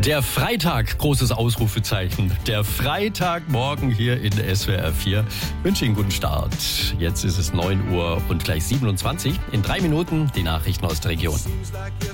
Der Freitag, großes Ausrufezeichen. Der Freitagmorgen hier in SWR 4. Ich wünsche Ihnen guten Start. Jetzt ist es 9 Uhr und gleich 27. In 3 Minuten die Nachrichten aus der Region.